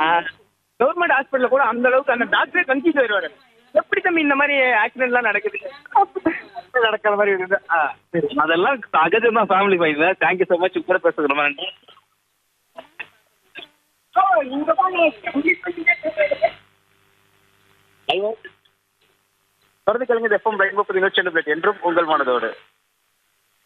Government ஹாஸ்பிட்டல்ல கூட அந்த அளவுக்கு அந்த டாக்டரே கன்ஃபியூஸ் ஆயிடுவாரு. எப்படி தம்பி இந்த மாதிரி ஆக்சிடென்ட்லாம் நடக்குது? நடக்கிற மாதிரி இருக்குது. சரி, அதெல்லாம் சகஜம் தான் ஃபேமிலி ஃபைவ்ல. Thank you so much. கூட பேசுறது ரொம்ப நன்றி. தொடர்ந்து கலைஞர் எஃப்எம் ரெயின்போ 102.8 என்றும் உங்கள் மனதோடு.